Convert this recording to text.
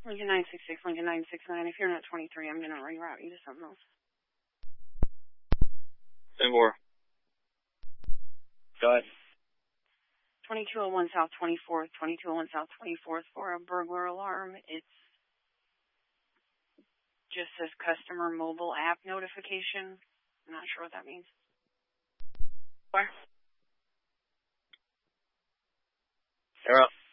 Lincoln 966, Lincoln 969. If you're not 23, I'm going to reroute you to something else. 10-4. Go ahead. 2201 South 24th, 2201 South 24th for a burglar alarm. It's just says customer mobile app notification. I'm not sure what that means. Where? You're up.